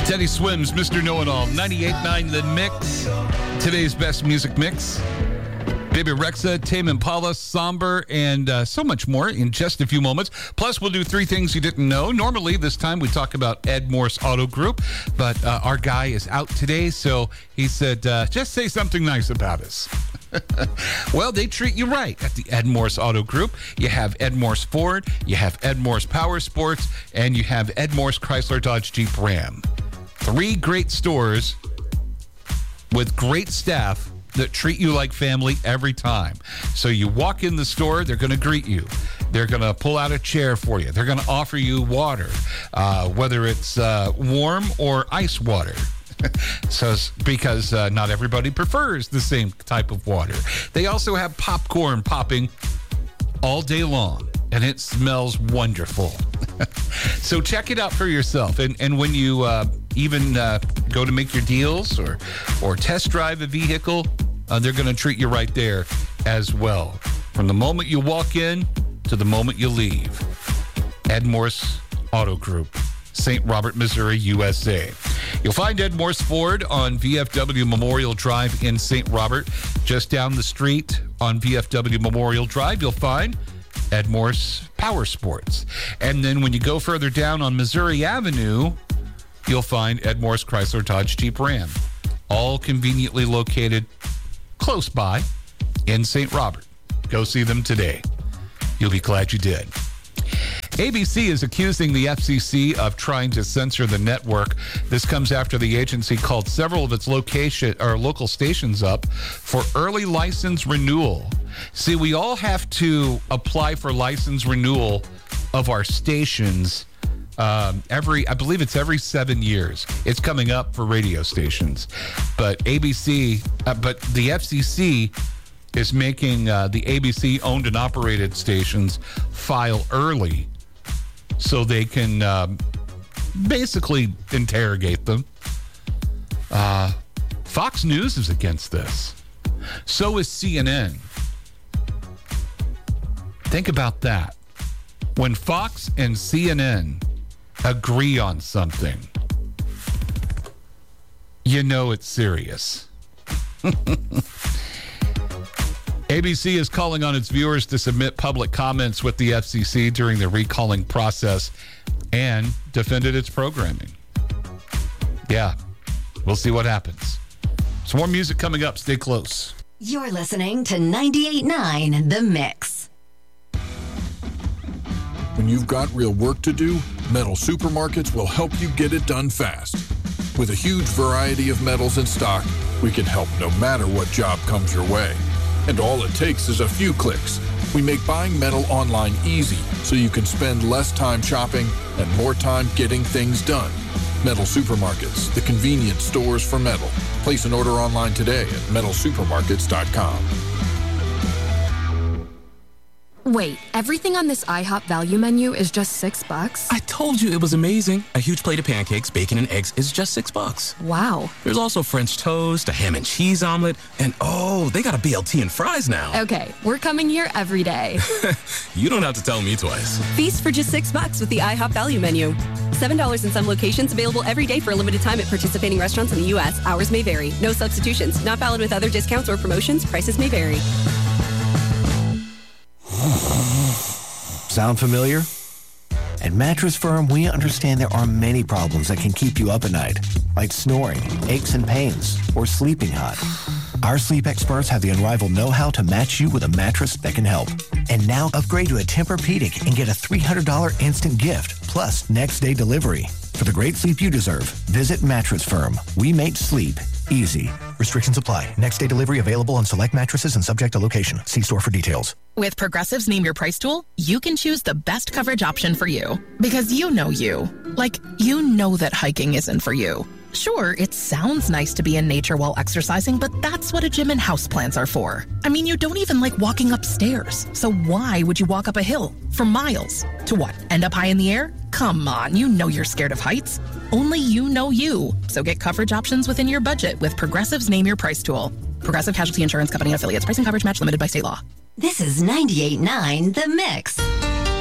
Teddy Swims, Mr. Know-It-All, 98.9 The Mix. Today's best music mix. Baby Rexha, Tame Impala, Somber, and so much more in just a few moments. Plus, we'll do three things you didn't know. Normally, this time we talk about Ed Morse Auto Group, but our guy is out today, so he said, just say something nice about us. Well, they treat you right at the Ed Morse Auto Group. You have Ed Morse Ford, you have Ed Morse Power Sports, and you have Ed Morse Chrysler Dodge Jeep Ram. Three great stores with great staff that treat you like family every time. So you walk in the store, they're going to greet you. They're going to pull out a chair for you. They're going to offer you water, whether it's warm or ice water. Because not everybody prefers the same type of water. They also have popcorn popping all day long, and it smells wonderful. So check it out for yourself. And when you even go to make your deals or test drive a vehicle, they're going to treat you right there as well. From the moment you walk in to the moment you leave. Ed Morse Auto Group, St. Robert, Missouri, USA. You'll find Ed Morse Ford on VFW Memorial Drive in St. Robert. Just down the street on VFW Memorial Drive, you'll find Ed Morse Power Sports. And then when you go further down on Missouri Avenue, you'll find Ed Morse Chrysler Dodge Jeep Ram. All conveniently located close by in St. Robert. Go see them today. You'll be glad you did. ABC is accusing the FCC of trying to censor the network. This comes after the agency called several of its local stations up for early license renewal. See, we all have to apply for license renewal of our stations I believe it's every 7 years. It's coming up for radio stations. But the FCC is making the ABC owned and operated stations file early so they can basically interrogate them. Fox News is against this. So is CNN. Think about that. When Fox and CNN agree on something, you know it's serious. ABC is calling on its viewers to submit public comments with the FCC during the recalling process and defended its programming. Yeah, we'll see what happens. Some more music coming up. Stay close. You're listening to 98.9 The Mix. When you've got real work to do, Metal Supermarkets will help you get it done fast. With a huge variety of metals in stock, we can help no matter what job comes your way. And all it takes is a few clicks. We make buying metal online easy so you can spend less time shopping and more time getting things done. Metal Supermarkets, the convenient stores for metal. Place an order online today at metalsupermarkets.com. Wait, everything on this IHOP value menu is just $6? I told you it was amazing. A huge plate of pancakes, bacon, and eggs is just $6. Wow. There's also French toast, a ham and cheese omelet, and oh, they got a BLT and fries now. Okay, we're coming here every day. You don't have to tell me twice. Feast for just $6 with the IHOP value menu. $7 in some locations, available every day for a limited time at participating restaurants in the U.S. Hours may vary. No substitutions. Not valid with other discounts or promotions. Prices may vary. Sound familiar? At Mattress Firm, we understand there are many problems that can keep you up at night, like snoring, aches and pains, or sleeping hot. Our sleep experts have the unrivaled know-how to match you with a mattress that can help. And now upgrade to a Tempur-Pedic and get a $300 instant gift, plus next-day delivery. For the great sleep you deserve, visit Mattress Firm. We make sleep easy. Restrictions apply. Next-day delivery available on select mattresses and subject to location. See store for details. With Progressive's Name Your Price tool, you can choose the best coverage option for you. Because you know you. Like, you know that hiking isn't for you. Sure, it sounds nice to be in nature while exercising, but that's what a gym and houseplants are for. I mean, you don't even like walking upstairs. So why would you walk up a hill for miles? To what, end up high in the air? Come on, you know you're scared of heights. Only you know you. So get coverage options within your budget with Progressive's Name Your Price tool. Progressive Casualty Insurance Company and affiliates. Price and coverage match limited by state law. This is 98.9 The Mix.